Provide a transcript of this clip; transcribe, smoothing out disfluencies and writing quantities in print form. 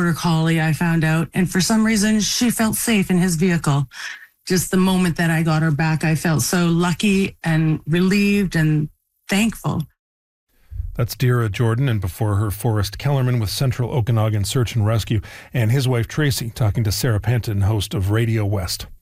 border collie, I found out. And for some reason, she felt safe in his vehicle. Just the moment that I got her back, I felt so lucky and relieved and thankful. That's Dira Jordan, and before her, Forrest Kellerman with Central Okanagan Search and Rescue, and his wife Tracy talking to Sarah Penton, host of Radio West.